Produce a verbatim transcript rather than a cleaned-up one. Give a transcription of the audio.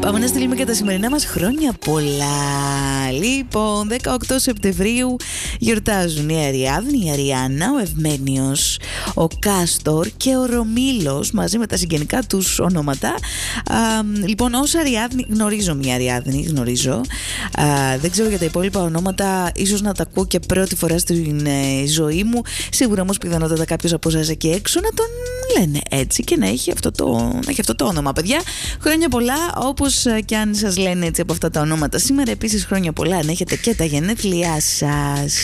Πάμε να στείλουμε και τα σημερινά μας χρόνια πολλά. Λοιπόν, δεκαοκτώ Σεπτεμβρίου γιορτάζουν η Αριάδνη, η Αριάννα, ο Ευμένιος, ο Κάστορ και ο Ρωμήλος μαζί με τα συγγενικά τους ονόματα. Α, λοιπόν, ως Αριάδνη, γνωρίζω μια Αριάδνη, γνωρίζω. Α, δεν ξέρω για τα υπόλοιπα ονόματα, ίσως να τα ακούω και πρώτη φορά στην ε, ζωή μου. Σίγουρα όμως πιθανότατα κάποιος από εσάς εκεί έξω να τον λένε έτσι και να έχει αυτό το, να έχει αυτό το όνομα. Παιδιά, χρόνια πολλά, όπως και αν σας λένε έτσι από αυτά τα ονόματα σήμερα. Επίσης χρόνια πολλά αν έχετε και τα γενέθλιά σας.